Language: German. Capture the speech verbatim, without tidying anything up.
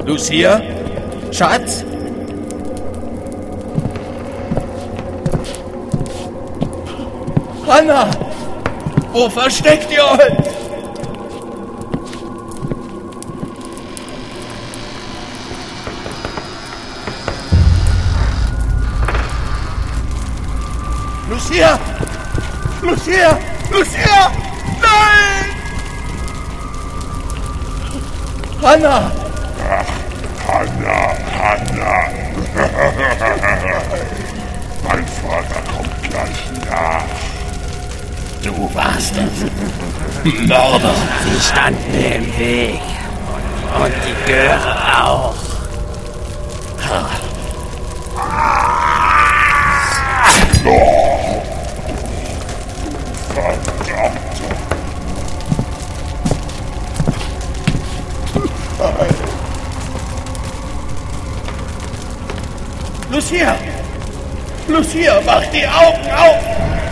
Lucia? Schatz? Hannah! Wo versteckt ihr euch? Lucia! Lucia! Lucia! Nein! Hannah! Hannah, Hannah. Mein Vater kommt gleich nach. Du warst es. Mörder. Sie standen mir im Weg. Und die Göre auch. Oh, verdammt. Lucia! Lucia, mach die Augen auf!